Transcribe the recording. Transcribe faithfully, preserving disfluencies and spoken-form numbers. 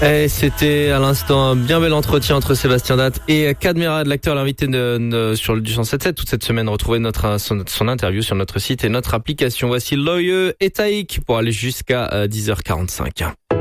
Et c'était à l'instant un bien bel entretien entre Sébastien Datt et Cadmerade, l'acteur, l'invité de, de, sur le du cent soixante-dix-sept toute cette semaine. Retrouvez notre son, son interview sur notre site et notre application. Voici Loye et Taïk pour aller jusqu'à dix heures quarante-cinq.